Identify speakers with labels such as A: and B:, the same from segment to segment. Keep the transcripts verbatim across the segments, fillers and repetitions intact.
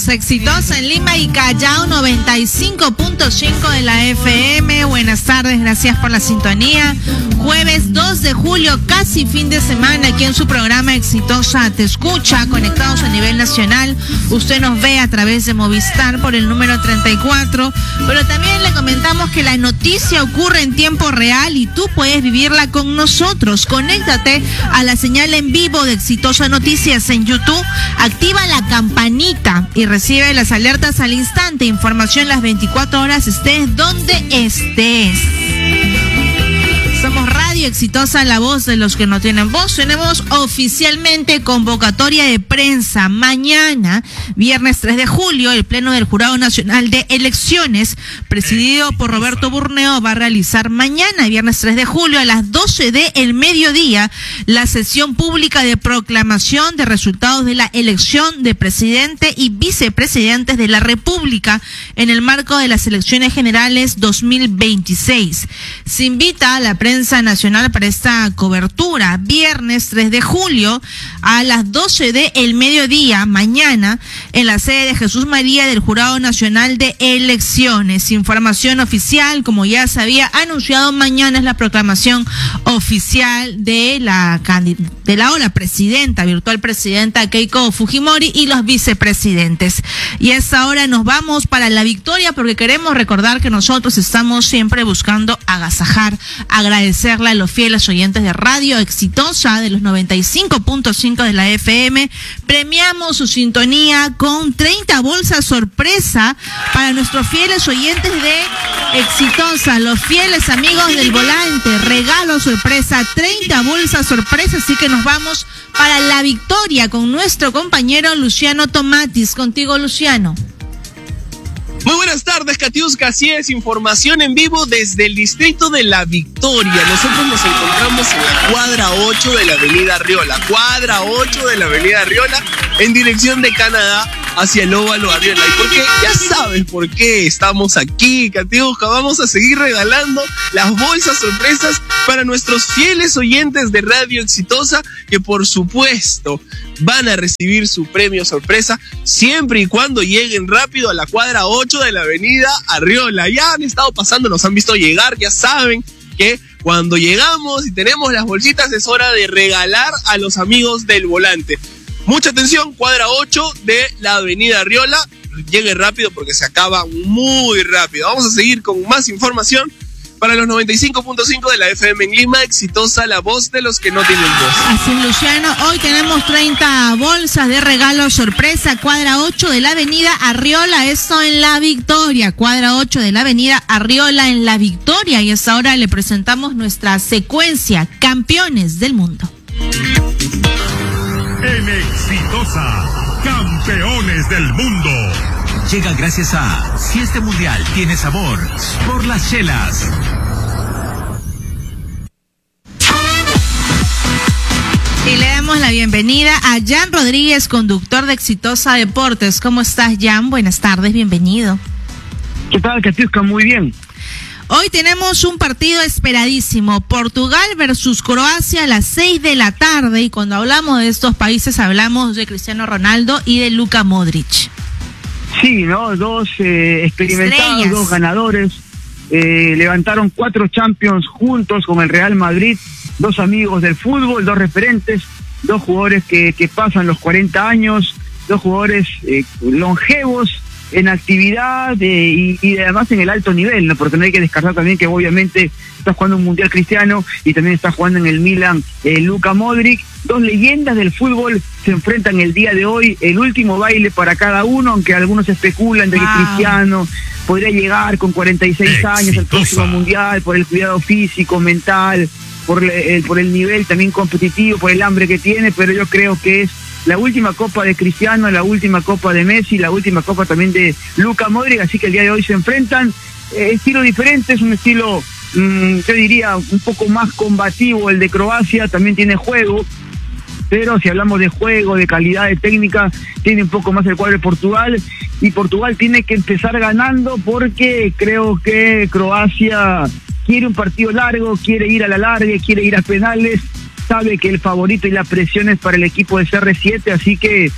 A: Somos Exitosa en Lima y Callao, noventa y cinco punto cinco de la F M. Buenas tardes, gracias por la sintonía. Jueves dos de julio, casi fin de semana, aquí en su programa Exitosa Te Escucha, conectados a nivel nacional. Usted nos ve a través de Movistar por el número treinta y cuatro, pero también le comentamos que la noticia ocurre en tiempo real y tú puedes vivirla con nosotros. Conéctate a la señal en vivo de Exitosa Noticias en YouTube, activa la campanita y recibe las alertas al instante, información las veinticuatro horas, estés donde estés. Somos Radio Exitosa, la voz de los que no tienen voz. Tenemos oficialmente convocatoria de prensa. Mañana, viernes tres de julio, el Pleno del Jurado Nacional de Elecciones, presidido por Roberto Burneo, va a realizar mañana, viernes tres de julio, a las doce del mediodía, la sesión pública de proclamación de resultados de la elección de presidente y vicepresidentes de la República en el marco de las elecciones generales dos mil veintiséis. Se invita a la prensa nacional para esta cobertura. Viernes tres de julio a las doce del mediodía, mañana, en la sede de Jesús María del Jurado Nacional de Elecciones. Información oficial, como ya se había anunciado, mañana es la proclamación oficial de la de la ahora presidenta, virtual presidenta Keiko Fujimori, y los vicepresidentes. Y a esta hora nos vamos para la victoria, porque queremos recordar que nosotros estamos siempre buscando agasajar, agradecerle a los fieles oyentes de Radio Exitosa de los noventa y cinco punto cinco de la F M. Premiamos su sintonía con treinta bolsas sorpresa para nuestros fieles oyentes de Exitosa, los fieles amigos del volante. Regalo sorpresa, treinta bolsas sorpresa, así que nos vamos para la victoria con nuestro compañero Luciano Tomatis. Contigo, Luciano.
B: Muy buenas tardes, Katiuska. Así es, información en vivo desde el distrito de La Victoria. Nosotros nos encontramos en la cuadra ocho de la avenida Arriola. Cuadra ocho de la avenida Arriola, en dirección de Canadá hacia el óvalo Arriola. Y porque ya sabes por qué estamos aquí, Katiuska. Vamos a seguir regalando las bolsas sorpresas para nuestros fieles oyentes de Radio Exitosa, que por supuesto van a recibir su premio sorpresa siempre y cuando lleguen rápido a la cuadra ocho de la avenida Arriola. Ya han estado pasando, nos han visto llegar, ya saben que cuando llegamos y tenemos las bolsitas es hora de regalar a los amigos del volante. Mucha atención, cuadra ocho de la avenida Arriola, llegue rápido porque se acaba muy rápido. Vamos a seguir con más información para los noventa y cinco punto cinco de la F M en Lima. Exitosa, la voz de los que no tienen voz.
A: Así, Luciano, hoy tenemos treinta bolsas de regalo sorpresa, cuadra ocho de la avenida Arriola, esto en La Victoria, cuadra ocho de la avenida Arriola en La Victoria, y hasta ahora le presentamos nuestra secuencia Campeones del Mundo.
C: En Exitosa, Campeones del Mundo. Llega gracias a Si este mundial tiene sabor, por las chelas.
A: Y le damos la bienvenida a Jan Rodríguez, conductor de Exitosa Deportes. ¿Cómo estás, Jan? Buenas tardes, bienvenido.
D: ¿Qué tal, Katiuska? Muy bien.
A: Hoy tenemos un partido esperadísimo, Portugal versus Croacia a las seis de la tarde, y cuando hablamos de estos países hablamos de Cristiano Ronaldo y de Luka Modric.
D: Sí, ¿no? Dos eh, experimentados, Estrellas. dos ganadores, eh, levantaron cuatro Champions juntos con el Real Madrid, dos amigos del fútbol, dos referentes, dos jugadores que, que pasan los cuarenta años, dos jugadores eh, longevos en actividad eh, y, y además en el alto nivel, ¿no? Porque no hay que descartar también que obviamente está jugando un Mundial Cristiano y también está jugando en el Milan eh, Luka Modric. Dos leyendas del fútbol se enfrentan el día de hoy, el último baile para cada uno, aunque algunos especulan de que wow. Cristiano podría llegar con cuarenta y seis Exitosa. Años al próximo Mundial por el cuidado físico, mental, por el, por el nivel también competitivo, por el hambre que tiene, pero yo creo que es la última copa de Cristiano, la última copa de Messi, la última copa también de Luka Modric, así que el día de hoy se enfrentan, eh, estilo diferente, es un estilo, mmm, yo diría, un poco más combativo el de Croacia, también tiene juego, pero si hablamos de juego, de calidad, de técnica, tiene un poco más el cuadro de Portugal, y Portugal tiene que empezar ganando porque creo que Croacia quiere un partido largo, quiere ir a la larga, quiere ir a penales, sabe que el favorito y la presión es para el equipo de C R siete, así que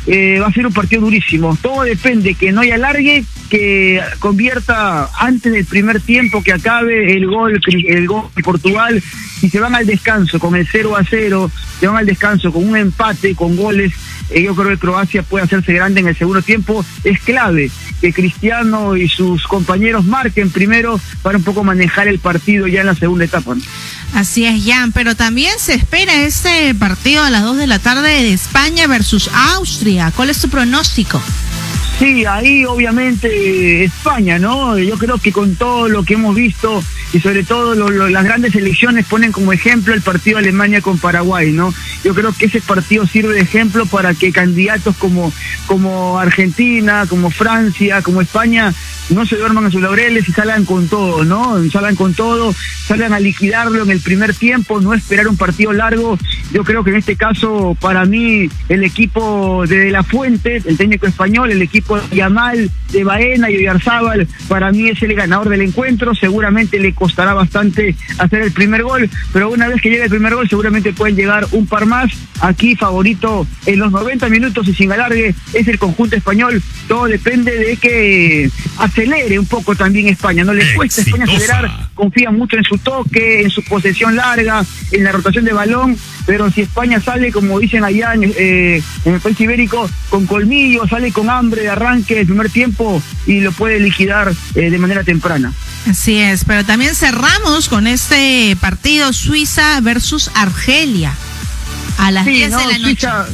D: eh, va a ser un partido durísimo. Todo depende, que no haya alargue, que convierta antes del primer tiempo, que acabe el gol, el gol de Portugal, y se van al descanso con el cero a cero, se van al descanso con un empate, con goles. Eh, yo creo que Croacia puede hacerse grande en el segundo tiempo. Es clave que Cristiano y sus compañeros marquen primero para un poco manejar el partido ya en la segunda etapa, ¿no?
A: Así es, Jan, pero también se espera este partido a las dos de la tarde de España versus Austria. ¿Cuál es tu pronóstico?
D: Sí, ahí obviamente España, ¿no? Yo creo que con todo lo que hemos visto y sobre todo lo, lo, las grandes elecciones ponen como ejemplo el partido de Alemania con Paraguay, ¿no? Yo creo que ese partido sirve de ejemplo para que candidatos como, como Argentina, como Francia, como España no se duerman en sus laureles y salgan con todo, ¿no? Salgan con todo, salgan a liquidarlo en el primer tiempo, no esperar un partido largo. Yo creo que en este caso, para mí, el equipo de De La Fuente, el técnico español, el equipo de Yamal, de Baena y Oyarzábal, para mí es el ganador del encuentro. Seguramente le costará bastante hacer el primer gol, pero una vez que llegue el primer gol, seguramente pueden llegar un par más. Aquí favorito en los noventa minutos y sin alargue es el conjunto español. Todo depende de que acelere un poco también España, no le cuesta a España acelerar, confía mucho en su toque, en su posesión larga, en la rotación de balón, pero si España sale, como dicen allá en, eh, en el país ibérico, con colmillo, sale con hambre de arranque el primer tiempo y lo puede liquidar eh, de manera temprana.
A: Así es, pero también cerramos con este partido Suiza versus Argelia a las sí, diez no, de la noche.
D: Suiza,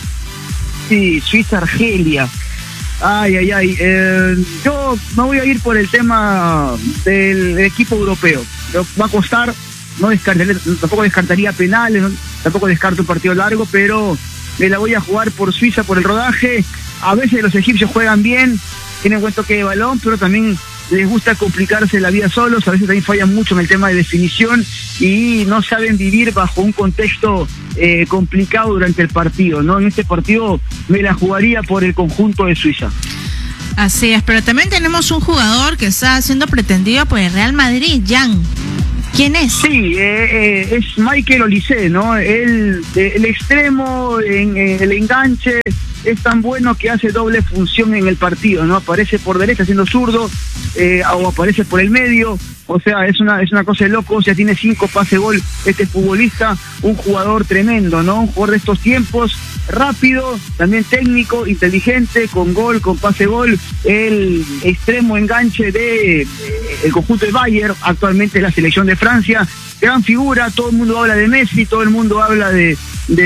D: sí, Suiza-Argelia. Ay, ay, ay. Eh, yo me voy a ir por el tema del equipo europeo. Va a costar, no descartaría, tampoco descartaría penales, no, tampoco descarto un partido largo, pero me la voy a jugar por Suiza, por el rodaje. A veces los egipcios juegan bien, tienen buen toque de balón, pero también les gusta complicarse la vida solos, a veces también fallan mucho en el tema de definición y no saben vivir bajo un contexto eh, complicado durante el partido, ¿no? En este partido me la jugaría por el conjunto de Suiza.
A: Así es, pero también tenemos un jugador que está siendo pretendido por el Real Madrid, Jan. ¿Quién es?
D: Sí, eh, eh, es Michael Olise, ¿no? El, el extremo, en, en el enganche, es tan bueno que hace doble función en el partido, ¿no? Aparece por derecha siendo zurdo, eh, o aparece por el medio, o sea, es una es una cosa de locos. Ya tiene cinco pase gol este futbolista, un jugador tremendo, ¿no? Un jugador de estos tiempos, rápido, también técnico, inteligente, con gol, con pase gol, el extremo enganche de eh, el conjunto de Bayern, actualmente la selección de Francia, gran figura. Todo el mundo habla de Messi, todo el mundo habla de,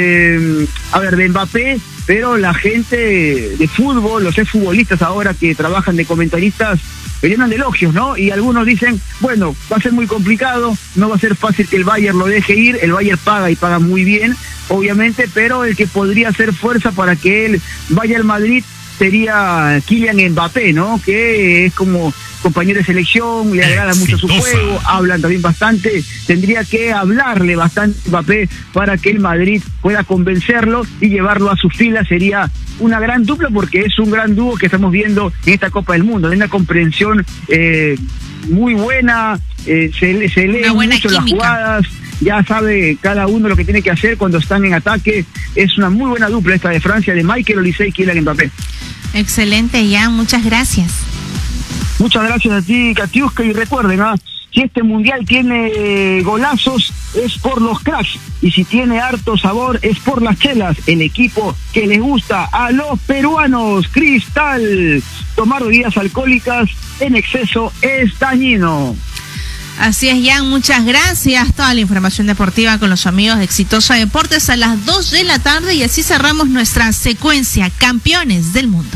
D: de a ver, de Mbappé, pero la gente de fútbol, los exfutbolistas ahora que trabajan de comentaristas, me llenan de elogios, ¿no? Y algunos dicen, bueno, va a ser muy complicado, no va a ser fácil que el Bayern lo deje ir, el Bayern paga y paga muy bien, obviamente, pero el que podría hacer fuerza para que él vaya al Madrid sería Kylian Mbappé, ¿no? Que es como compañero de selección, le agrada mucho su juego, hablan también bastante, tendría que hablarle bastante Mbappé para que el Madrid pueda convencerlo y llevarlo a sus filas. Sería una gran dupla porque es un gran dúo que estamos viendo en esta Copa del Mundo, hay una comprensión eh, muy buena, eh, se, se lee mucho las jugadas, ya sabe cada uno lo que tiene que hacer cuando están en ataque. Es una muy buena dupla esta de Francia, de Michael Olise y Kylian Mbappé.
A: Excelente, Jan, muchas gracias.
D: Muchas gracias a ti, Katiuska, y recuerden, ¿ah? si este mundial tiene golazos es por los cracks, y si tiene harto sabor es por las chelas, el equipo que les gusta a los peruanos. Cristal, tomar bebidas alcohólicas en exceso es dañino.
A: Así es, Jan, muchas gracias. Toda la información deportiva con los amigos de Exitosa Deportes a las dos de la tarde, y así cerramos nuestra secuencia Campeones del Mundo.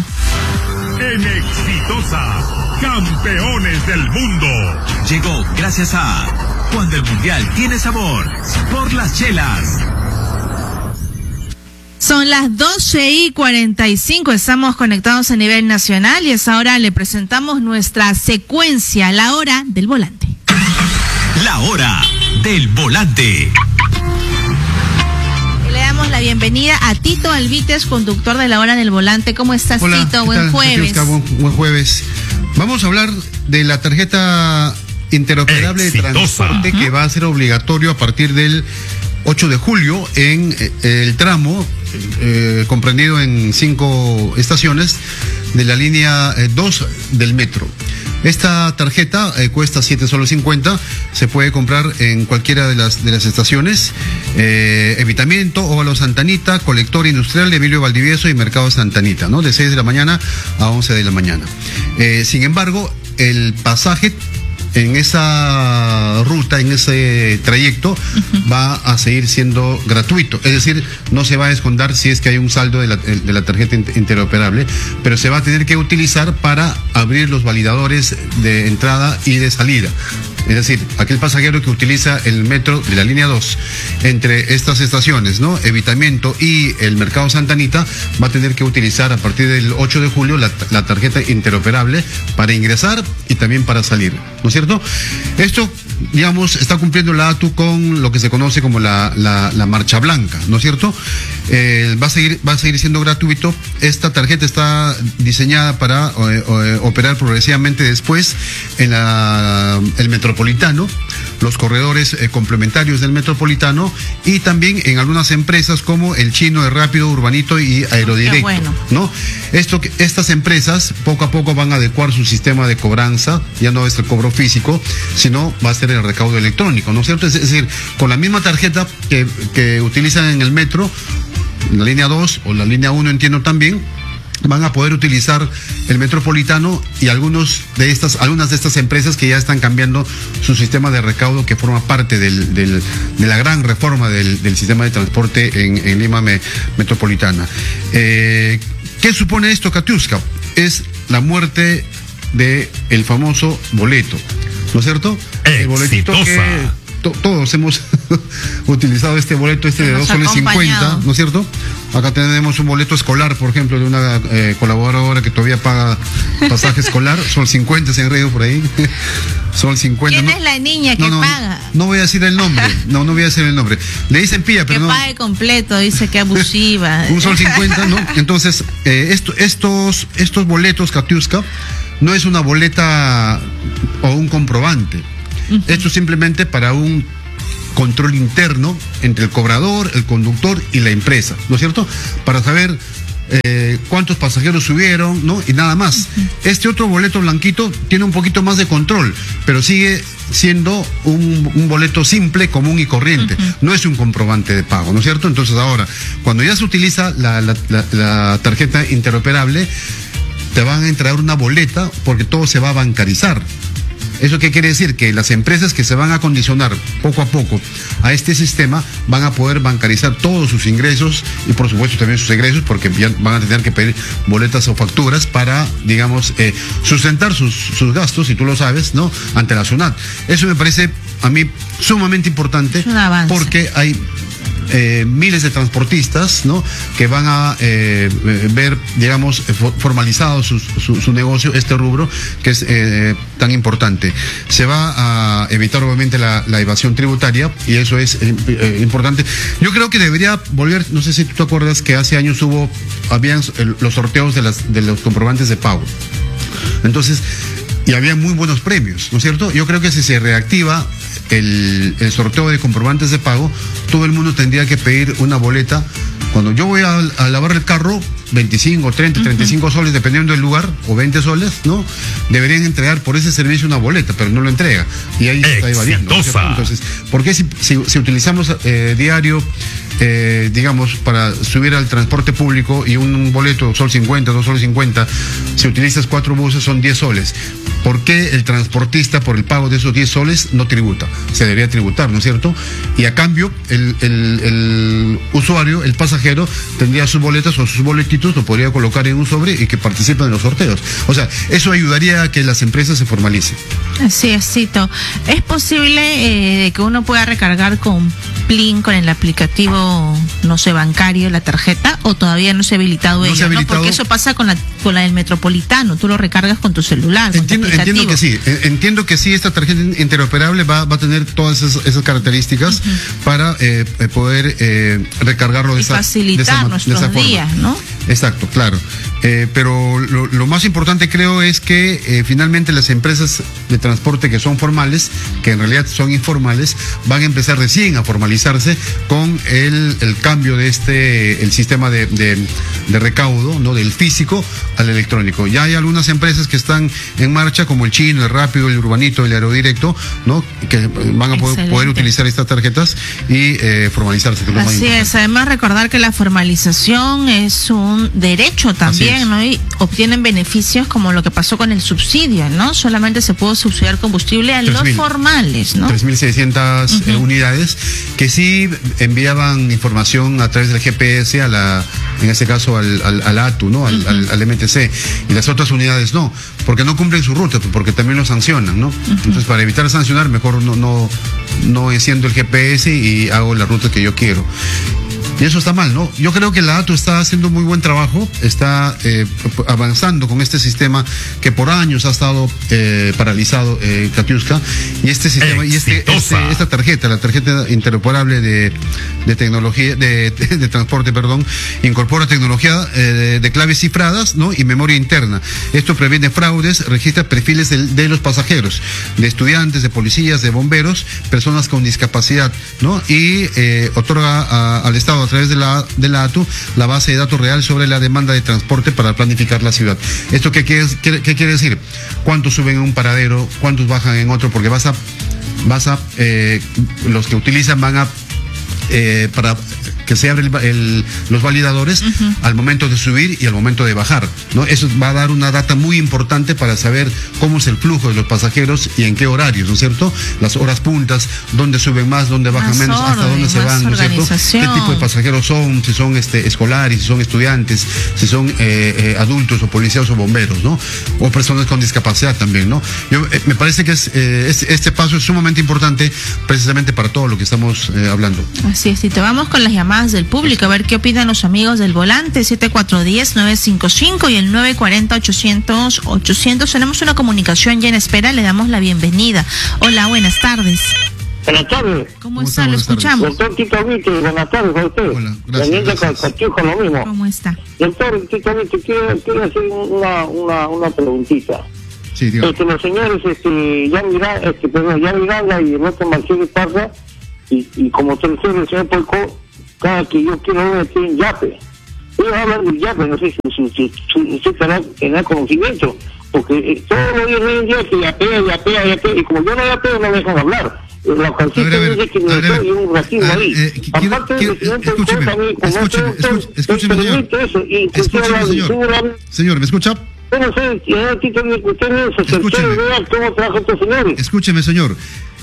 C: En Exitosa, Campeones del Mundo. Llegó gracias a Cuando el Mundial tiene sabor, por las chelas.
A: Son las doce y cuarenta y cinco, estamos conectados a nivel nacional y es ahora le presentamos nuestra secuencia, la hora del volante.
C: La hora del volante.
A: Le damos la bienvenida a Tito Alvites, conductor de la hora del volante. ¿Cómo estás,
E: Hola,
A: Tito? Buen jueves.
E: Buen, buen jueves. Vamos a hablar de la tarjeta interoperable Exitosa de transporte, uh-huh, que va a ser obligatorio a partir del ocho de julio en eh, el tramo eh, comprendido en cinco estaciones de la línea eh, dos del metro. Esta tarjeta eh, cuesta siete soles cincuenta, se puede comprar en cualquiera de las de las estaciones, eh, Evitamiento, Óvalo Santa Anita, Colector Industrial de Emilio Valdivieso y Mercado Santa Anita, ¿no? De seis de la mañana a once de la mañana. Eh, sin embargo, el pasaje en esa ruta, en ese trayecto, uh-huh, va a seguir siendo gratuito. Es decir, no se va a descontar si es que hay un saldo de la, de la tarjeta interoperable, pero se va a tener que utilizar para abrir los validadores de entrada y de salida. Es decir, aquel pasajero que utiliza el metro de la línea dos entre estas estaciones, ¿no? Evitamiento y el Mercado Santa Anita, va a tener que utilizar a partir del ocho de julio la, la tarjeta interoperable para ingresar y también para salir, ¿no es cierto? Esto, digamos, está cumpliendo la A T U con lo que se conoce como la, la, la marcha blanca, ¿no es cierto? Eh, va a seguir, va a seguir siendo gratuito. Esta tarjeta está diseñada para eh, eh, operar progresivamente después en la, el metropolitano, los corredores eh, complementarios del metropolitano y también en algunas empresas como el Chino, el Rápido, Urbanito y Aerodirecto. Qué bueno. ¿No? Esto, estas empresas poco a poco van a adecuar su sistema de cobranza, ya no es el cobro físico, sino va a ser el recaudo electrónico, ¿no es cierto? Es decir, con la misma tarjeta que, que utilizan en el metro, la línea dos o la línea uno, entiendo también, van a poder utilizar el metropolitano y algunos de estas, algunas de estas empresas que ya están cambiando su sistema de recaudo, que forma parte del, del, de la gran reforma del, del sistema de transporte en, en Lima me, metropolitana. Eh, ¿Qué supone esto, Katiuska? Es la muerte de el famoso boleto, ¿no es cierto?
C: Exitosa.
E: El boletito que to, todos hemos utilizado, este boleto este de dos soles cincuenta, ¿no es cierto? Acá tenemos un boleto escolar, por ejemplo, de una eh, colaboradora que todavía paga pasaje escolar, Sol cincuenta, se han reído por ahí. Sol cincuenta.
A: ¿Quién
E: no,
A: es la niña que
E: no, no,
A: paga?
E: No voy a decir el nombre, no, no voy a decir el nombre. Le dicen pilla, pero
A: que
E: no.
A: Que pague completo, dice que abusiva.
E: Un Sol cincuenta, ¿no? Entonces, eh, esto, estos, estos boletos, Katiuska, no es una boleta o un comprobante. Uh-huh. Esto es simplemente para un control interno entre el cobrador, el conductor y la empresa, ¿no es cierto? Para saber eh, cuántos pasajeros subieron, ¿no? Y nada más. Uh-huh. Este otro boleto blanquito tiene un poquito más de control, pero sigue siendo un, un boleto simple, común y corriente. Uh-huh. No es un comprobante de pago, ¿no es cierto? Entonces ahora, cuando ya se utiliza la, la, la, la tarjeta interoperable, te van a entregar una boleta porque todo se va a bancarizar. ¿Eso qué quiere decir? Que las empresas que se van a condicionar poco a poco a este sistema van a poder bancarizar todos sus ingresos y por supuesto también sus egresos, porque ya van a tener que pedir boletas o facturas para, digamos, eh, sustentar sus, sus gastos, si tú lo sabes, ¿no? Ante la SUNAT. Eso me parece a mí sumamente importante porque hay Eh, miles de transportistas, ¿no? Que van a eh, ver, digamos, formalizado su, su, su negocio, este rubro que es eh, tan importante. Se va a evitar obviamente la, la evasión tributaria y eso es eh, importante. Yo creo que debería volver, no sé si tú te acuerdas que hace años hubo, habían los sorteos de, las, de los comprobantes de pago. Entonces, y había muy buenos premios, ¿no es cierto? Yo creo que si se reactiva el, el sorteo de comprobantes de pago, todo el mundo tendría que pedir una boleta. Cuando yo voy a, a lavar el carro, veinticinco, treinta, uh-huh. treinta y cinco soles, dependiendo del lugar, o veinte soles, ¿no? Deberían entregar por ese servicio una boleta, pero no lo entrega. Y ahí está evadiendo, ¿no? Entonces, ¿por qué si, si, si utilizamos eh, diario, eh, digamos, para subir al transporte público y un boleto, sol cincuenta, dos soles cincuenta, si utilizas cuatro buses son diez soles? ¿Por qué el transportista, por el pago de esos diez soles, no tributa? Se debería tributar, ¿no es cierto? Y a cambio, el, el, el usuario, el pasajero, tendría sus boletas o sus boletitos, lo podría colocar en un sobre y que participen en los sorteos. O sea, eso ayudaría a que las empresas se formalicen.
A: Así es, Cito. ¿Es posible eh, que uno pueda recargar con Plin, con el aplicativo, no sé, bancario, la tarjeta, o todavía no se ha habilitado
E: no
A: ello?
E: Se ha habilitado.
A: ¿No? Porque eso pasa con la, con la del metropolitano, tú lo recargas con tu celular.
E: Entiendo,
A: con tu
E: entiendo que sí, entiendo que sí, esta tarjeta interoperable va, va a tener todas esas, esas características uh-huh. para eh, poder eh, recargarlo de
A: y
E: esa,
A: facilitar
E: de esa,
A: nuestros
E: de esa forma.
A: días, ¿no?
E: Exacto, claro. Eh, pero lo, lo más importante creo es que eh, finalmente las empresas de transporte que son formales, que en realidad son informales, van a empezar recién a formalizarse con el, el cambio de este, el sistema de, de, de recaudo, ¿no? Del físico al electrónico. Ya hay algunas empresas que están en marcha, como el Chino, el Rápido, el Urbanito, el Aerodirecto, ¿no? Que van a poder, poder utilizar estas tarjetas y eh, formalizarse. Que es lo
A: Así
E: más
A: es, además recordar que la formalización es un derecho también, ¿no? Y obtienen beneficios como lo que pasó con el subsidio, ¿no? Solamente se puede subsidiar combustible a los formales, ¿no?
E: tres mil seiscientas uh-huh. eh, unidades que sí enviaban información a través del G P S a la, en este caso al, al, al A T U, ¿no? Al, uh-huh. al, al M T C, y las otras unidades no, porque no cumplen su ruta, porque también lo sancionan, ¿no? Uh-huh. Entonces, para evitar sancionar, mejor no, no, no enciendo el G P S y hago la ruta que yo quiero. Y eso está mal, ¿no? Yo creo que la A T U está haciendo muy buen trabajo, está eh, avanzando con este sistema que por años ha estado eh, paralizado, eh, Katiuska, y este sistema, y este, este, esta tarjeta, la tarjeta interoperable de, de tecnología, de, de, de transporte, perdón, incorpora tecnología eh, de, de claves cifradas, ¿no? Y memoria interna. Esto previene fraudes, registra perfiles de, de los pasajeros, de estudiantes, de policías, de bomberos, personas con discapacidad, ¿no? Y eh, otorga a, al Estado a través de la, de la A T U la base de datos real sobre la demanda de transporte para planificar la ciudad. ¿Esto qué quiere, qué, qué quiere decir? ¿Cuántos suben en un paradero? ¿Cuántos bajan en otro? Porque vas a, vas a eh, los que utilizan van a, eh, para que se abren el, el, los validadores uh-huh. al momento de subir y al momento de bajar, ¿no? Eso va a dar una data muy importante para saber cómo es el flujo de los pasajeros y en qué horarios, ¿no es cierto? Las horas puntas, dónde suben más, dónde bajan
A: más
E: menos,
A: orden,
E: hasta dónde se van, ¿no es cierto? ¿Qué tipo de pasajeros son? Si son este, escolares, si son estudiantes, si son eh, eh, adultos o policías o bomberos, ¿no? O personas con discapacidad también, ¿no? Yo, eh, me parece que es, eh, es, este paso es sumamente importante precisamente para todo lo que estamos eh, hablando.
A: Así es, y te vamos con las llamadas del público, a ver qué opinan los amigos del volante, siete cuatro uno cero nueve cinco cinco y el nueve cuatro cero ochocientos ochocientos. Tenemos una comunicación ya en espera, le damos la bienvenida. Hola, buenas tardes.
F: Buenas tardes.
A: ¿Cómo, ¿Cómo está? Lo escuchamos.
F: Doctor Tito Vite, buenas tardes a usted.
E: Hola, gracias. gracias.
F: Con lo mismo.
A: ¿Cómo está?
F: Doctor Tito Vite, quiero, quiero hacer una, una, una preguntita.
E: Sí, digo.
F: Este, los señores, este, ya Miranda, este, perdón, ya Miranda y el otro Marcelo Parra, y, y como tercero el señor Polco, cada que yo quiero ver aquí en Yape. Ellos hablan del Yape, no sé si usted tendrá conocimiento, porque eh, todos los días ven ya que yapea, yapea, yapea, y como yo no yapeo, no me dejan hablar. La canción dice que me estoy un racismo ahí.
E: Eh,
F: Aparte
E: quiero,
F: del señor
E: quiero, escúcheme,
F: Polco,
E: escúcheme, escúcheme, escúcheme, señor.
F: Eso, y
E: Escúcheme, señor. Señor, ¿me escucha?
F: Yo no sé, señor Tito, usted no se certero y vea cómo trabajan estos señores.
E: Escúcheme, señor.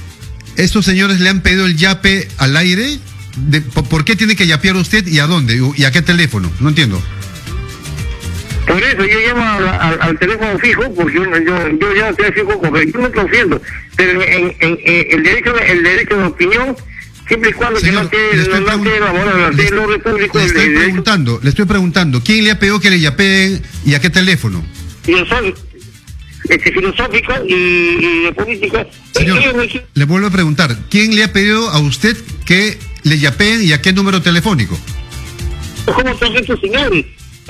E: ¿Estos señores le han pedido el yape al aire? De, ¿Por qué tiene que yapear usted y a dónde? ¿Y a qué teléfono? No entiendo.
F: Por eso yo llamo a, a, al teléfono fijo, porque yo, yo, yo llamo al teléfono fijo porque yo no confiendo. Pero en, en, en el derecho el derecho de opinión, siempre y cuando
E: Señor,
F: que no esté no esté elaborado de los repúblicos.
E: Le estoy
F: de,
E: preguntando,
F: de
E: le estoy preguntando, ¿quién le ha pedido que le yapeen y a qué teléfono?
F: Este, filosófica y, y de política.
E: Señor,
F: eh,
E: le vuelvo a preguntar, ¿quién le ha pedido a usted que le yapeen y a qué número telefónico?
F: ¿Cómo están estos señores?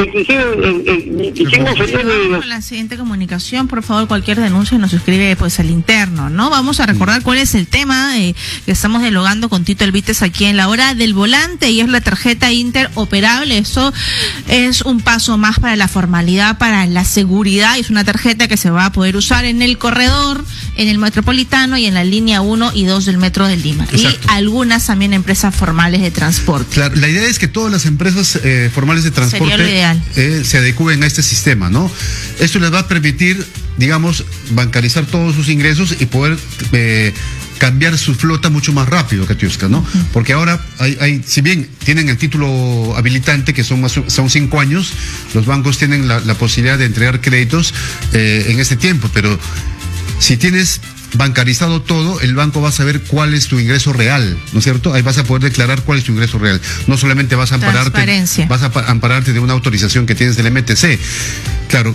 A: Con la siguiente comunicación, por favor, cualquier denuncia nos escribe pues al interno, ¿no? Vamos a recordar cuál es el tema eh, que estamos dialogando con Tito Elvites aquí en la hora del volante, y es la tarjeta interoperable. Eso es un paso más para la formalidad, para la seguridad, y es una tarjeta que se va a poder usar en el corredor, en el metropolitano y en la línea uno y dos del metro de Lima. Exacto. Y algunas también empresas formales de transporte.
E: Claro, la idea es que todas las empresas eh, formales de transporte Eh, se adecúen a este sistema, ¿no? Esto les va a permitir, digamos, bancarizar todos sus ingresos y poder eh, cambiar su flota mucho más rápido, Katiuska, ¿no? Uh-huh. Porque ahora, hay, hay, si bien tienen el título habilitante, que son, más, son cinco años, los bancos tienen la, la posibilidad de entregar créditos eh, en este tiempo, pero si tienes bancarizado todo, el banco va a saber cuál es tu ingreso real, ¿no es cierto? Ahí vas a poder declarar cuál es tu ingreso real. No solamente vas a ampararte, vas a ampararte de una autorización que tienes del M T C. Claro,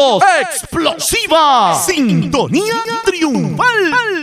G: escuchamos Explosiva Sintonía Triunfal.